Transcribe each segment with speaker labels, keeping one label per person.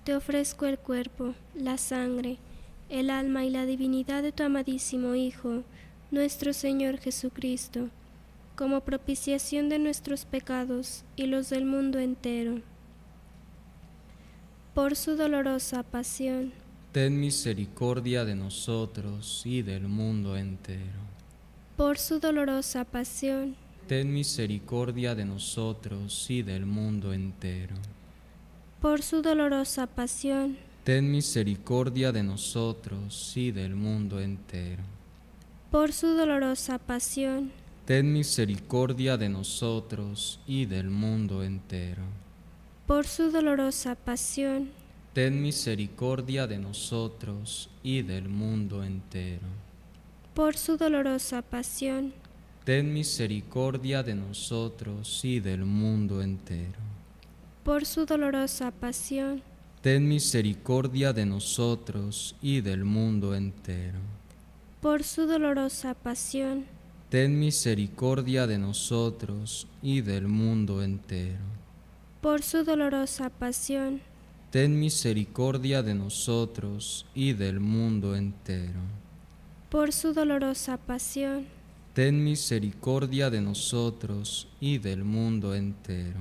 Speaker 1: te ofrezco el cuerpo, la sangre, el alma y la divinidad de tu amadísimo Hijo, nuestro Señor Jesucristo, como propiciación de nuestros pecados y los del mundo entero. Por su dolorosa pasión,
Speaker 2: ten misericordia de nosotros y del mundo entero.
Speaker 1: por su dolorosa pasión,
Speaker 2: Ten misericordia de nosotros y del mundo entero.
Speaker 1: por su dolorosa pasión,
Speaker 2: Ten misericordia de nosotros y del mundo entero.
Speaker 1: por su dolorosa pasión,
Speaker 2: Ten misericordia de nosotros y del mundo entero.
Speaker 1: por su dolorosa pasión,
Speaker 2: Ten misericordia de nosotros y del mundo entero.
Speaker 1: por su dolorosa pasión,
Speaker 2: Ten misericordia de nosotros y del mundo entero.
Speaker 1: por su dolorosa pasión,
Speaker 2: Ten misericordia de nosotros y del mundo entero.
Speaker 1: por su dolorosa pasión,
Speaker 2: Ten misericordia de nosotros y del mundo entero.
Speaker 1: por su dolorosa pasión,
Speaker 2: Ten misericordia de nosotros y del mundo entero.
Speaker 1: por su dolorosa pasión,
Speaker 2: Ten misericordia de nosotros y del mundo entero.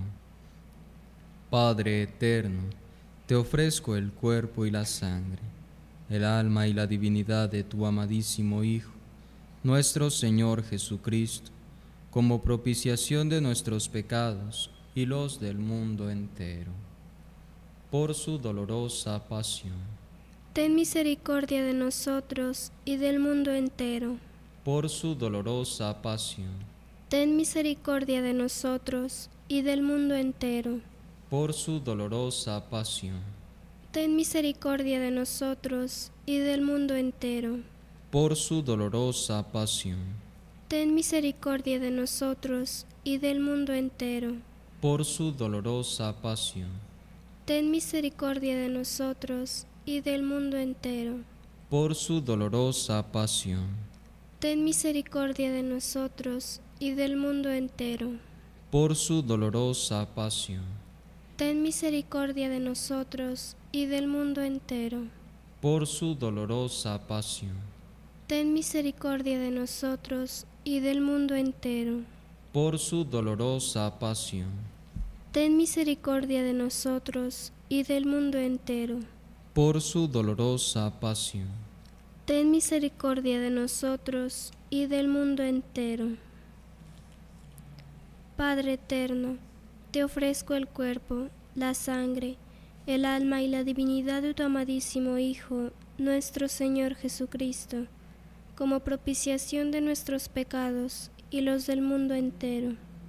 Speaker 2: Padre eterno, te ofrezco el cuerpo y la sangre, el alma y la divinidad de tu amadísimo Hijo, nuestro Señor Jesucristo, como propiciación de nuestros pecados y los del mundo entero. Por su dolorosa pasión,
Speaker 1: ten misericordia de nosotros y del mundo entero.
Speaker 2: por su dolorosa pasión,
Speaker 1: Ten misericordia de nosotros y del mundo entero.
Speaker 2: por su dolorosa pasión,
Speaker 1: Ten misericordia de nosotros y del mundo entero.
Speaker 2: por su dolorosa pasión,
Speaker 1: Ten misericordia de nosotros y del mundo entero.
Speaker 2: por su dolorosa pasión,
Speaker 1: Ten misericordia de nosotros y del mundo entero.
Speaker 2: por su dolorosa pasión,
Speaker 1: Ten misericordia de nosotros y del mundo entero.
Speaker 2: por su dolorosa pasión,
Speaker 1: Ten misericordia de nosotros y del mundo entero.
Speaker 2: por su dolorosa pasión,
Speaker 1: Ten misericordia de nosotros y del mundo entero.
Speaker 2: por su dolorosa pasión,
Speaker 1: Ten misericordia de nosotros y del mundo entero.
Speaker 2: por su dolorosa pasión,
Speaker 1: Ten misericordia de nosotros y del mundo entero. Padre eterno, te ofrezco el cuerpo, la sangre, el alma y la divinidad de tu amadísimo Hijo, nuestro Señor Jesucristo, como propiciación de nuestros pecados y los del mundo entero.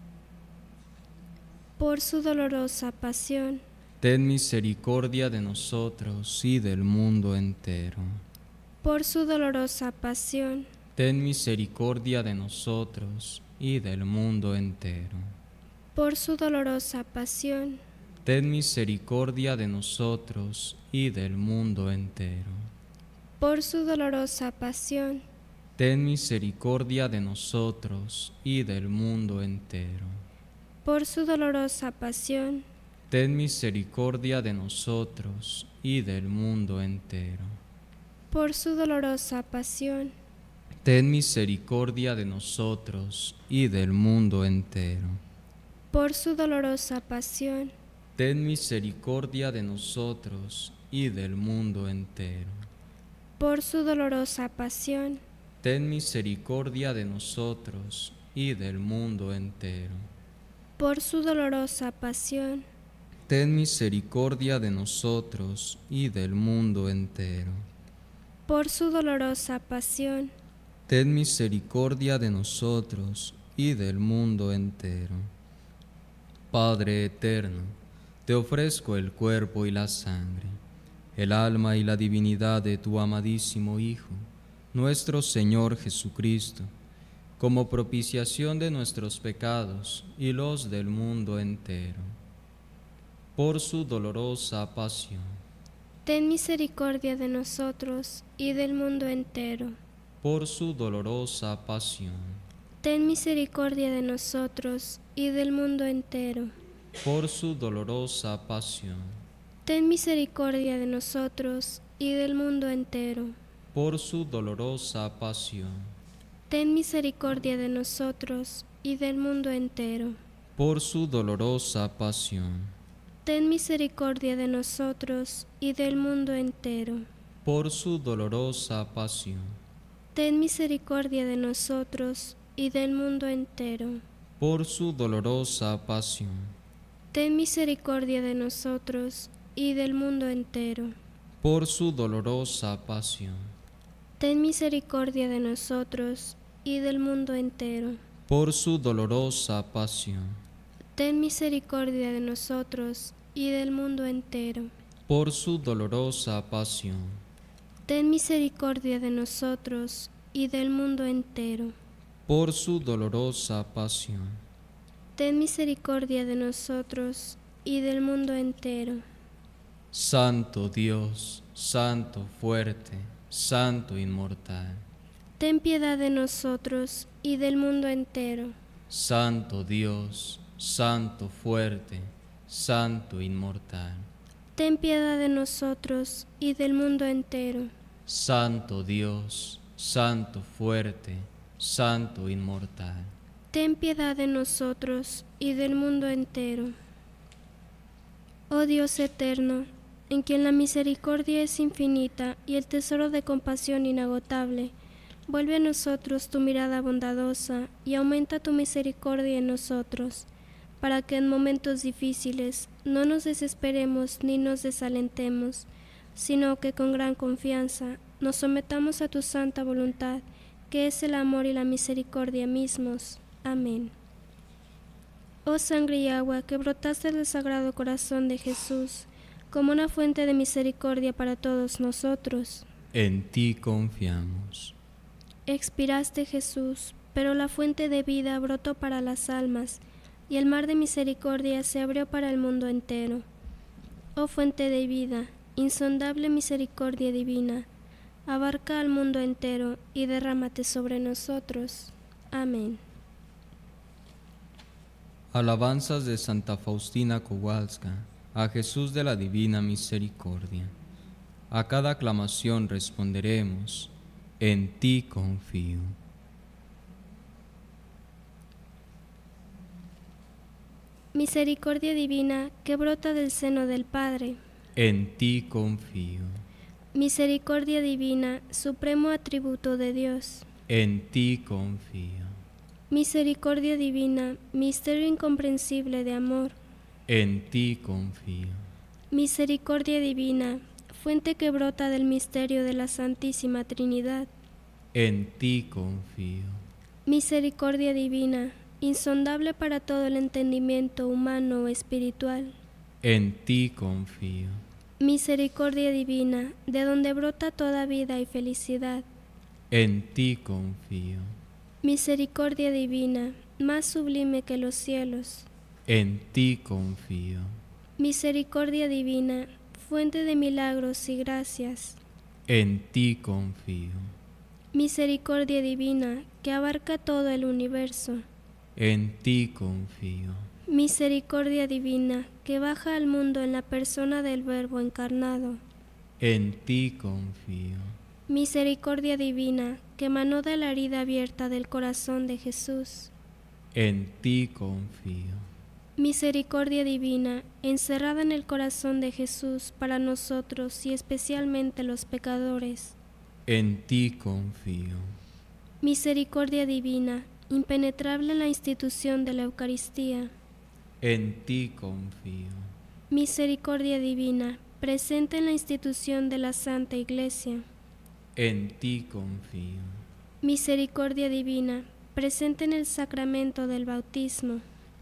Speaker 1: Por su dolorosa pasión,
Speaker 2: ten misericordia de nosotros y del mundo entero.
Speaker 1: por su dolorosa pasión,
Speaker 2: Ten misericordia de nosotros y del mundo entero.
Speaker 1: por su dolorosa pasión,
Speaker 2: Ten misericordia de nosotros y del mundo entero.
Speaker 1: por su dolorosa pasión,
Speaker 2: Ten misericordia de nosotros y del mundo entero.
Speaker 1: por su dolorosa pasión,
Speaker 2: Ten misericordia de nosotros y del mundo entero.
Speaker 1: por su dolorosa pasión,
Speaker 2: Ten misericordia de nosotros y del mundo entero.
Speaker 1: por su dolorosa pasión,
Speaker 2: Ten misericordia de nosotros y del mundo entero.
Speaker 1: por su dolorosa pasión,
Speaker 2: Ten misericordia de nosotros y del mundo entero.
Speaker 1: por su dolorosa pasión,
Speaker 2: Ten misericordia de nosotros y del mundo entero.
Speaker 1: por su dolorosa pasión,
Speaker 2: Ten misericordia de nosotros y del mundo entero. Padre eterno, te ofrezco el cuerpo y la sangre, el alma y la divinidad de tu amadísimo Hijo, nuestro Señor Jesucristo, como propiciación de nuestros pecados y los del mundo entero. Por su dolorosa pasión,
Speaker 1: ten misericordia de nosotros y del mundo entero.
Speaker 2: por su dolorosa pasión,
Speaker 1: Ten misericordia de nosotros y del mundo entero.
Speaker 2: por su dolorosa pasión,
Speaker 1: Ten misericordia de nosotros y del mundo entero.
Speaker 2: Por su dolorosa pasión.
Speaker 1: Ten misericordia de nosotros y del mundo entero.
Speaker 2: Por su dolorosa pasión.
Speaker 1: Ten misericordia de nosotros y del mundo entero.
Speaker 2: Por su dolorosa pasión.
Speaker 1: Ten misericordia de nosotros y del mundo entero.
Speaker 2: Por su dolorosa pasión.
Speaker 1: Ten misericordia de nosotros y del mundo entero.
Speaker 2: Por su dolorosa pasión.
Speaker 1: Ten misericordia de nosotros y del mundo entero.
Speaker 2: Por su dolorosa pasión.
Speaker 1: Ten misericordia de nosotros y del mundo entero.
Speaker 2: Por su dolorosa pasión.
Speaker 1: Ten misericordia de nosotros y del mundo entero.
Speaker 2: Por su dolorosa pasión.
Speaker 1: Ten misericordia de nosotros y del mundo entero.
Speaker 2: Santo Dios, Santo fuerte, Santo inmortal.
Speaker 1: Ten piedad de nosotros y del mundo entero.
Speaker 2: Santo Dios, Santo fuerte, Santo inmortal.
Speaker 1: Ten piedad de nosotros y del mundo entero.
Speaker 2: Santo Dios, Santo fuerte, Santo inmortal.
Speaker 1: Ten piedad de nosotros y del mundo entero. Oh Dios eterno, en quien la misericordia es infinita y el tesoro de compasión inagotable, vuelve a nosotros tu mirada bondadosa y aumenta tu misericordia en nosotros, para que en momentos difíciles no nos desesperemos ni nos desalentemos, sino que con gran confianza nos sometamos a tu santa voluntad, que es el amor y la misericordia mismos. Amén. Oh sangre y agua que brotaste del Sagrado Corazón de Jesús, como una fuente de misericordia para todos nosotros.
Speaker 2: En ti confiamos.
Speaker 1: Expiraste, Jesús, pero la fuente de vida brotó para las almas, y el mar de misericordia se abrió para el mundo entero. Oh fuente de vida, insondable misericordia divina, abarca al mundo entero y derrámate sobre nosotros. Amén.
Speaker 2: Alabanzas de Santa Faustina Kowalska, a Jesús de la Divina Misericordia. A cada aclamación responderemos, en ti confío.
Speaker 1: Misericordia divina que brota del seno del Padre.
Speaker 2: En ti confío.
Speaker 1: Misericordia divina, supremo atributo de Dios.
Speaker 2: En ti confío.
Speaker 1: Misericordia divina, misterio incomprensible de amor.
Speaker 2: En ti confío.
Speaker 1: Misericordia divina, fuente que brota del misterio de la Santísima Trinidad.
Speaker 2: En ti confío.
Speaker 1: Misericordia divina, insondable para todo el entendimiento humano o espiritual.
Speaker 2: En ti confío.
Speaker 1: Misericordia divina, de donde brota toda vida y felicidad.
Speaker 2: En ti confío.
Speaker 1: Misericordia divina, más sublime que los cielos.
Speaker 2: En ti confío.
Speaker 1: Misericordia divina, fuente de milagros y gracias.
Speaker 2: En ti confío.
Speaker 1: Misericordia divina, que abarca todo el universo.
Speaker 2: En ti confío.
Speaker 1: Misericordia divina, que baja al mundo en la persona del Verbo encarnado.
Speaker 2: En ti confío.
Speaker 1: Misericordia divina, que emanó de la herida abierta del corazón de Jesús.
Speaker 2: En ti confío.
Speaker 1: Misericordia divina, encerrada en el corazón de Jesús para nosotros y especialmente los pecadores.
Speaker 2: En ti confío.
Speaker 1: Misericordia divina, impenetrable en la institución de la Eucaristía.
Speaker 2: En ti confío.
Speaker 1: Misericordia divina, presente en la institución de la Santa Iglesia.
Speaker 2: En ti confío.
Speaker 1: Misericordia divina, presente en el sacramento del bautismo.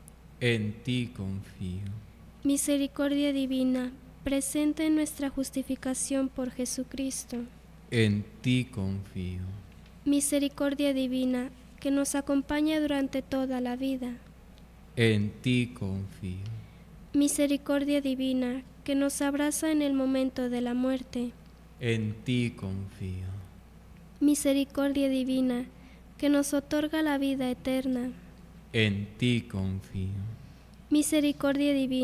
Speaker 2: En ti confío.
Speaker 1: Misericordia divina, presente en nuestra justificación por Jesucristo.
Speaker 2: En ti confío.
Speaker 1: Misericordia divina, que nos acompaña durante toda la vida.
Speaker 2: En ti confío.
Speaker 1: Misericordia divina, que nos abraza en el momento de la muerte.
Speaker 2: En ti confío.
Speaker 1: Misericordia divina, que nos otorga la vida eterna.
Speaker 2: En ti confío.
Speaker 1: Misericordia divina,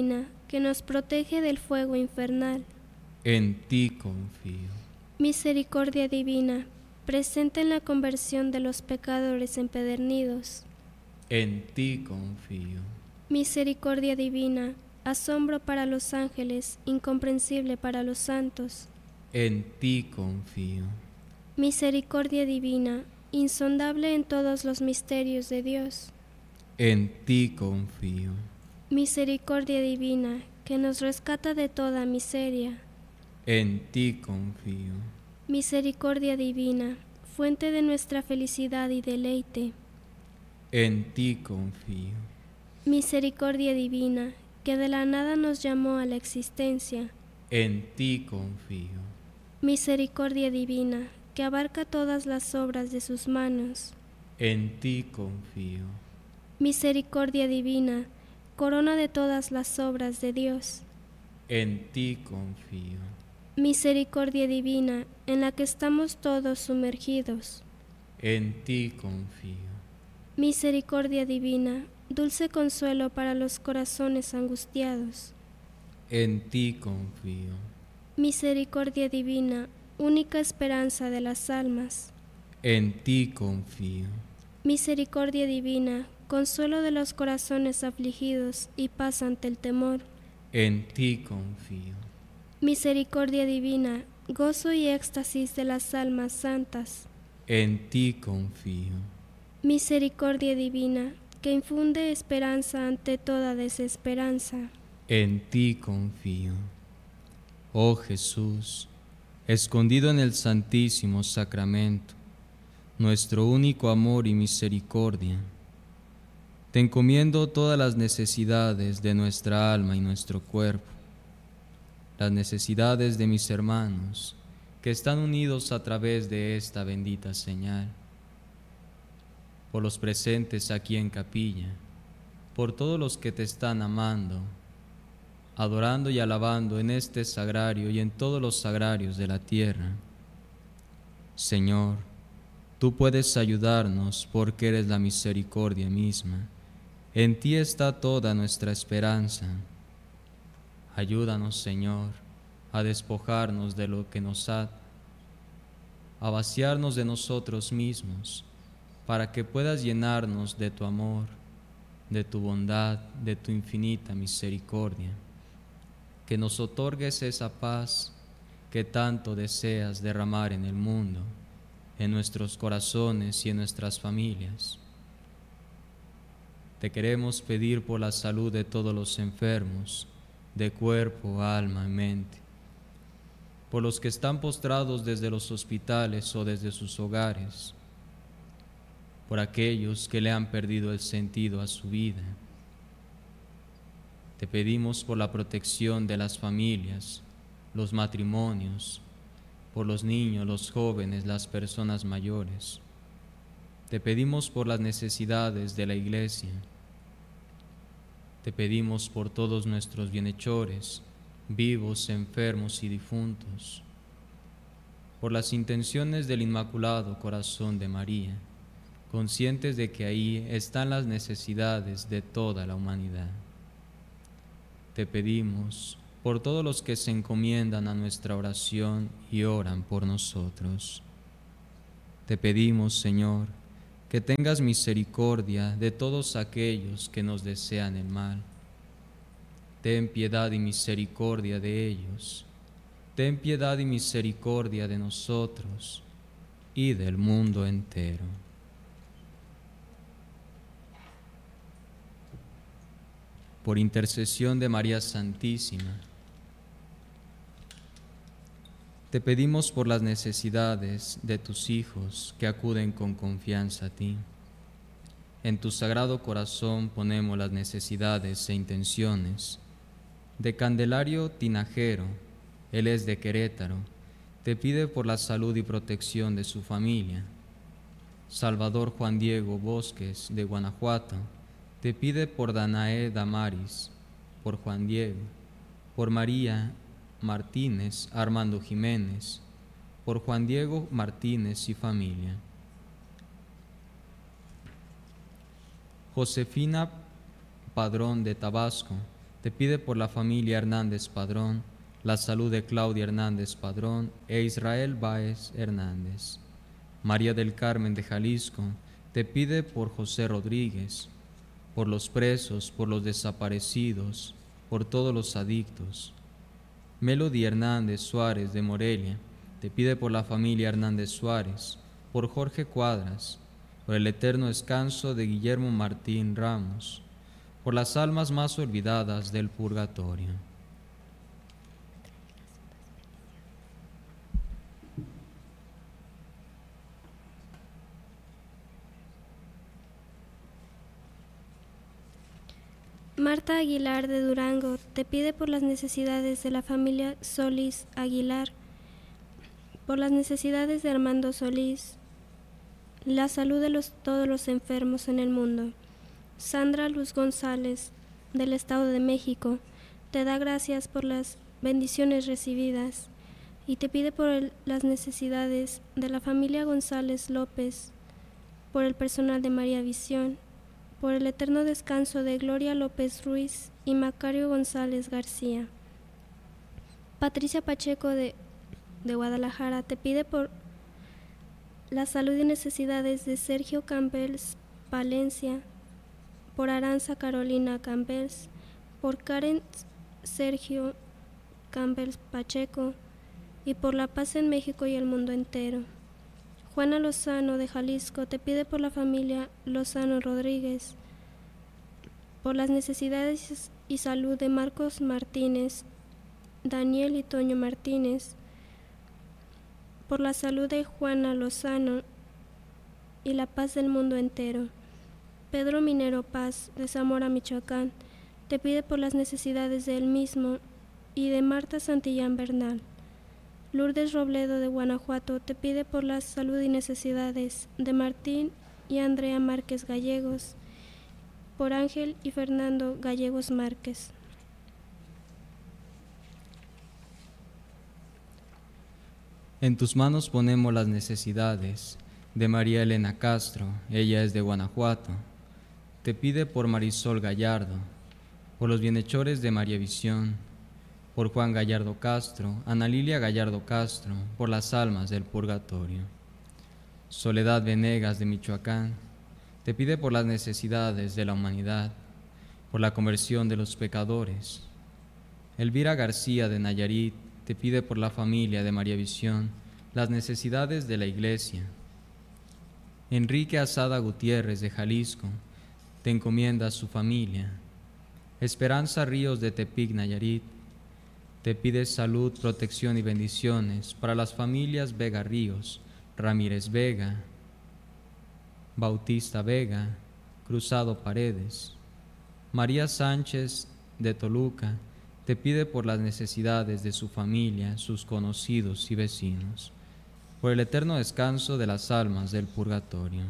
Speaker 1: que nos protege del fuego infernal.
Speaker 2: En ti confío.
Speaker 1: Misericordia divina, presente en la conversión de los pecadores empedernidos.
Speaker 2: En ti confío.
Speaker 1: Misericordia divina, asombro para los ángeles, incomprensible para los santos.
Speaker 2: En ti confío.
Speaker 1: Misericordia divina, insondable en todos los misterios de Dios.
Speaker 2: En ti confío.
Speaker 1: Misericordia divina, que nos rescata de toda miseria.
Speaker 2: En ti confío.
Speaker 1: Misericordia divina, fuente de nuestra felicidad y deleite.
Speaker 2: En ti confío.
Speaker 1: Misericordia divina, que de la nada nos llamó a la existencia.
Speaker 2: En ti confío.
Speaker 1: Misericordia divina, que abarca todas las obras de sus manos.
Speaker 2: En ti confío.
Speaker 1: Misericordia divina, corona de todas las obras de Dios.
Speaker 2: En ti confío.
Speaker 1: Misericordia divina, en la que estamos todos sumergidos.
Speaker 2: En ti confío.
Speaker 1: Misericordia divina, dulce consuelo para los corazones angustiados.
Speaker 2: En ti confío.
Speaker 1: Misericordia divina, única esperanza de las almas.
Speaker 2: En ti confío.
Speaker 1: Misericordia divina, consuelo de los corazones afligidos y paz ante el temor.
Speaker 2: En ti confío.
Speaker 1: Misericordia divina, gozo y éxtasis de las almas santas.
Speaker 2: En ti confío.
Speaker 1: Misericordia divina, que infunde esperanza ante toda desesperanza.
Speaker 2: En ti confío. Oh Jesús, escondido en el Santísimo Sacramento, nuestro único amor y misericordia, te encomiendo todas las necesidades de nuestra alma y nuestro cuerpo, las necesidades de mis hermanos que están unidos a través de esta bendita señal, por los presentes aquí en capilla, por todos los que te están amando, adorando y alabando en este sagrario y en todos los sagrarios de la tierra. Señor, tú puedes ayudarnos porque eres la misericordia misma. En ti está toda nuestra esperanza. Ayúdanos, Señor, a despojarnos de lo que nos ata, a vaciarnos de nosotros mismos, para que puedas llenarnos de tu amor, de tu bondad, de tu infinita misericordia. Que nos otorgues esa paz que tanto deseas derramar en el mundo, en nuestros corazones y en nuestras familias. Te queremos pedir por la salud de todos los enfermos, de cuerpo, alma y mente, por los que están postrados desde los hospitales o desde sus hogares, por aquellos que le han perdido el sentido a su vida. Te pedimos por la protección de las familias, los matrimonios, por los niños, los jóvenes, las personas mayores. Te pedimos por las necesidades de la Iglesia. Te pedimos por todos nuestros bienhechores, vivos, enfermos y difuntos, por las intenciones del Inmaculado Corazón de María, conscientes de que ahí están las necesidades de toda la humanidad. Te pedimos por todos los que se encomiendan a nuestra oración y oran por nosotros. Te pedimos, Señor, que tengas misericordia de todos aquellos que nos desean el mal. Ten piedad y misericordia de ellos. Ten piedad y misericordia de nosotros y del mundo entero. Por intercesión de María Santísima, te pedimos por las necesidades de tus hijos que acuden con confianza a ti. En tu sagrado corazón ponemos las necesidades e intenciones de Candelario Tinajero, él es de Querétaro, te pide por la salud y protección de su familia. Salvador Juan Diego Bosques, de Guanajuato, te pide por Danae Damaris, por Juan Diego, por María Martínez Armando Jiménez, por Juan Diego Martínez y familia. Josefina Padrón de Tabasco, te pide por la familia Hernández Padrón, la salud de Claudia Hernández Padrón e Israel Báez Hernández. María del Carmen de Jalisco, te pide por José Rodríguez, por los presos, por los desaparecidos, por todos los adictos. Melody Hernández Suárez de Morelia, te pide por la familia Hernández Suárez, por Jorge Cuadras, por el eterno descanso de Guillermo Martín Ramos, por las almas más olvidadas del purgatorio.
Speaker 1: Marta Aguilar de Durango te pide por las necesidades de la familia Solís Aguilar, por las necesidades de Armando Solís, la salud de todos los enfermos en el mundo. Sandra Luz González, del Estado de México, te da gracias por las bendiciones recibidas y te pide por las necesidades de la familia González López, por el personal de María Visión, por el eterno descanso de Gloria López Ruiz y Macario González García. Patricia Pacheco de Guadalajara te pide por la salud y necesidades de Sergio Campbells Palencia, por Aranza Carolina Campbells, por Karen Sergio Campbells Pacheco y por la paz en México y el mundo entero. Juana Lozano de Jalisco te pide por la familia Lozano Rodríguez, por las necesidades y salud de Marcos Martínez, Daniel y Toño Martínez, por la salud de Juana Lozano y la paz del mundo entero. Pedro Minero Paz de Zamora, Michoacán, te pide por las necesidades de él mismo y de Marta Santillán Bernal. Lourdes Robledo de Guanajuato te pide por la salud y necesidades de Martín y Andrea Márquez Gallegos, por Ángel y Fernando Gallegos Márquez.
Speaker 2: En tus manos ponemos las necesidades de María Elena Castro, ella es de Guanajuato. Te pide por Marisol Gallardo, por los bienhechores de María Visión, por Juan Gallardo Castro, Ana Lilia Gallardo Castro, por las almas del purgatorio. Soledad Venegas de Michoacán, te pide por las necesidades de la humanidad, por la conversión de los pecadores. Elvira García de Nayarit, te pide por la familia de María Visión, las necesidades de la Iglesia. Enrique Asada Gutiérrez de Jalisco, te encomienda a su familia. Esperanza Ríos de Tepic, Nayarit, te pide salud, protección y bendiciones para las familias Vega Ríos, Ramírez Vega, Bautista Vega, Cruzado Paredes. María Sánchez de Toluca, te pide por las necesidades de su familia, sus conocidos y vecinos, por el eterno descanso de las almas del purgatorio.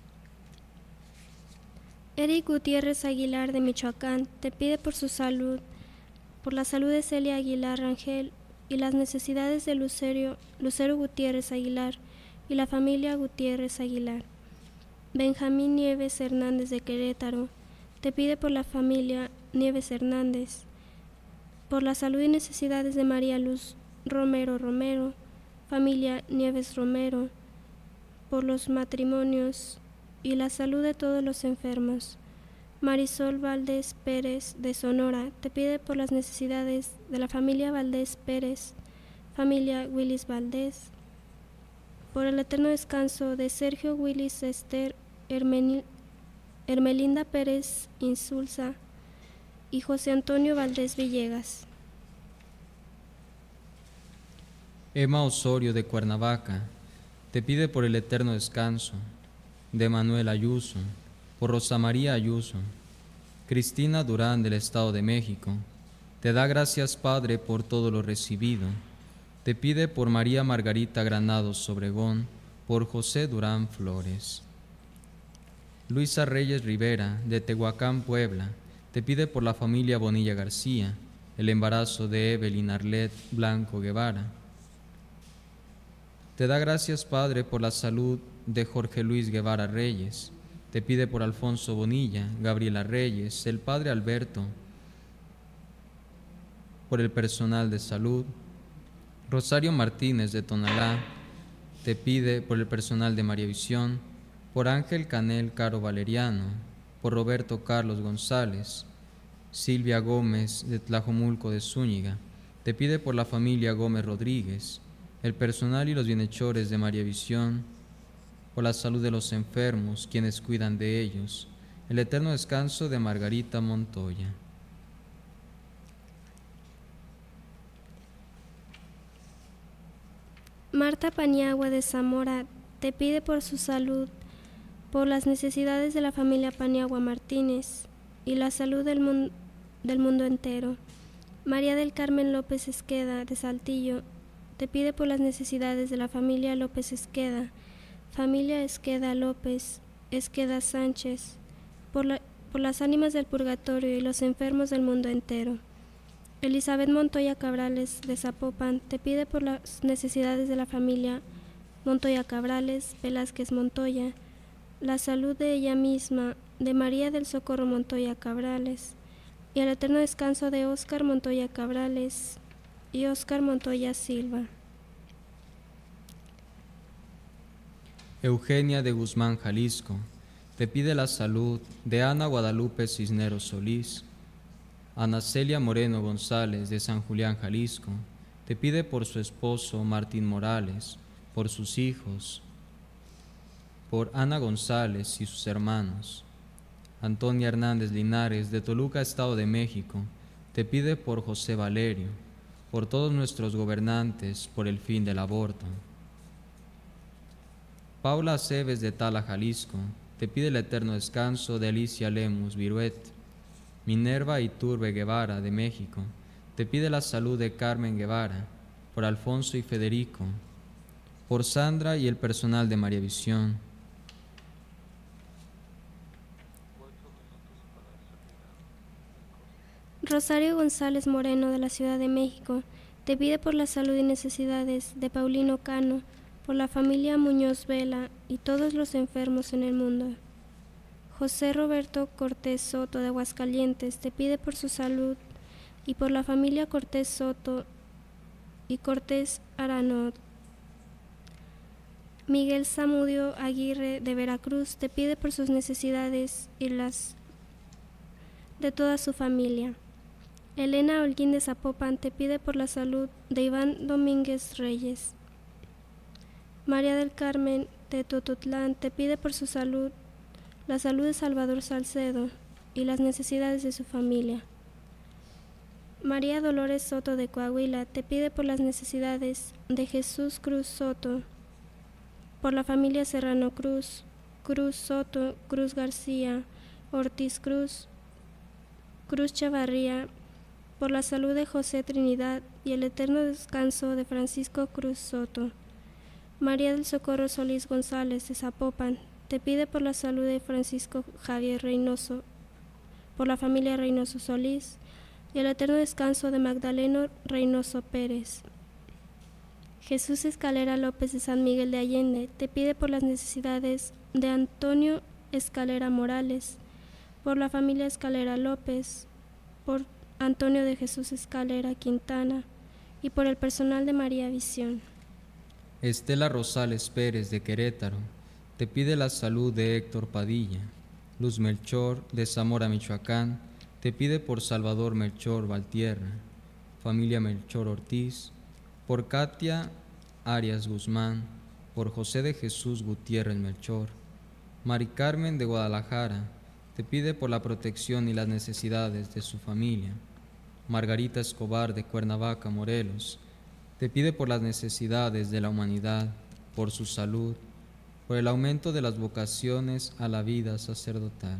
Speaker 1: Eric Gutiérrez Aguilar de Michoacán te pide por su salud, por la salud de Celia Aguilar Rangel y las necesidades de Lucero Gutiérrez Aguilar y la familia Gutiérrez Aguilar. Benjamín Nieves Hernández de Querétaro te pide por la familia Nieves Hernández, por la salud y necesidades de María Luz Romero Romero, familia Nieves Romero, por los matrimonios y la salud de todos los enfermos. Marisol Valdés Pérez de Sonora te pide por las necesidades de la familia Valdés Pérez, familia Willis Valdés, por el eterno descanso de Sergio Willis Esther Hermelinda Pérez Insulza y José Antonio Valdés Villegas.
Speaker 2: Emma Osorio de Cuernavaca te pide por el eterno descanso de Manuel Ayuso, por Rosa María Ayuso. Cristina Durán del Estado de México te da gracias, Padre, por todo lo recibido. Te pide por María Margarita Granados Obregón, por José Durán Flores. Luisa Reyes Rivera de Tehuacán, Puebla, te pide por la familia Bonilla García, el embarazo de Evelyn Arlet Blanco Guevara. Te da gracias, Padre, por la salud de Jorge Luis Guevara Reyes. Te pide por Alfonso Bonilla, Gabriela Reyes, el Padre Alberto, por el personal de salud. Rosario Martínez de Tonalá te pide por el personal de María Visión, por Ángel Canel Caro Valeriano, por Roberto Carlos González. Silvia Gómez de Tlajomulco de Zúñiga te pide por la familia Gómez Rodríguez, el personal y los bienhechores de María Visión, por la salud de los enfermos, quienes cuidan de ellos, el eterno descanso de Margarita Montoya.
Speaker 1: Marta Paniagua de Zamora te pide por su salud, por las necesidades de la familia Paniagua Martínez y la salud del mundo entero. María del Carmen López Esqueda de Saltillo te pide por las necesidades de la familia López Esqueda, familia Esqueda López, Esqueda Sánchez, por las ánimas del purgatorio y los enfermos del mundo entero. Elizabeth Montoya Cabrales de Zapopan te pide por las necesidades de la familia Montoya Cabrales, Velázquez Montoya, la salud de ella misma, de María del Socorro Montoya Cabrales, y el eterno descanso de Óscar Montoya Cabrales y Óscar Montoya Silva.
Speaker 2: Eugenia de Guzmán, Jalisco, te pide la salud de Ana Guadalupe Cisneros Solís. Ana Celia Moreno González de San Julián, Jalisco, te pide por su esposo Martín Morales, por sus hijos, por Ana González y sus hermanos. Antonia Hernández Linares de Toluca, Estado de México, te pide por José Valerio, por todos nuestros gobernantes, por el fin del aborto. Paula Aceves de Tala, Jalisco, te pide el eterno descanso de Alicia Lemus Viruet. Minerva Iturbe Guevara de México, te pide la salud de Carmen Guevara, por Alfonso y Federico, por Sandra y el personal de María Visión.
Speaker 1: Rosario González Moreno de la Ciudad de México te pide por la salud y necesidades de Paulino Cano, por la familia Muñoz Vela y todos los enfermos en el mundo. José Roberto Cortés Soto de Aguascalientes te pide por su salud y por la familia Cortés Soto y Cortés Aranot. Miguel Zamudio Aguirre de Veracruz te pide por sus necesidades y las de toda su familia. Elena Holguín de Zapopan te pide por la salud de Iván Domínguez Reyes. María del Carmen de Tototlán te pide por su salud, la salud de Salvador Salcedo y las necesidades de su familia. María Dolores Soto de Coahuila te pide por las necesidades de Jesús Cruz Soto, por la familia Serrano Cruz, Cruz Soto, Cruz García, Ortiz Cruz, Cruz Chavarría, por la salud de José Trinidad y el eterno descanso de Francisco Cruz Soto. María del Socorro Solís González de Zapopan te pide por la salud de Francisco Javier Reynoso, por la familia Reynoso Solís y el eterno descanso de Magdaleno Reynoso Pérez. Jesús Escalera López de San Miguel de Allende te pide por las necesidades de Antonio Escalera Morales, por la familia Escalera López, por Antonio de Jesús Escalera Quintana y por el personal de María Visión.
Speaker 2: Estela Rosales Pérez de Querétaro te pide la salud de Héctor Padilla. Luz Melchor de Zamora, Michoacán, te pide por Salvador Melchor Valtierra, familia Melchor Ortiz, por Katia Arias Guzmán, por José de Jesús Gutiérrez Melchor. Mari Carmen de Guadalajara te pide por la protección y las necesidades de su familia. Margarita Escobar de Cuernavaca, Morelos, te pide por las necesidades de la humanidad, por su salud, por el aumento de las vocaciones a la vida sacerdotal.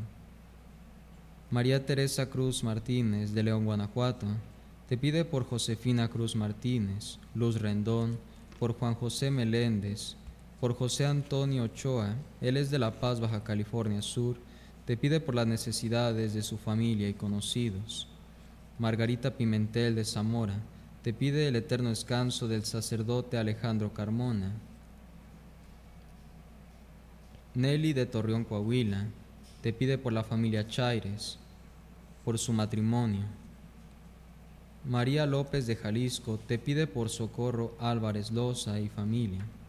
Speaker 2: María Teresa Cruz Martínez de León, Guanajuato, te pide por Josefina Cruz Martínez, Luz Rendón, por Juan José Meléndez, por José Antonio Ochoa, él es de La Paz, Baja California Sur, te pide por las necesidades de su familia y conocidos. Margarita Pimentel de Zamora, te pide el eterno descanso del sacerdote Alejandro Carmona. Nelly de Torreón, Coahuila, te pide por la familia Chaires, por su matrimonio. María López de Jalisco te pide por socorro Álvarez Loza y familia.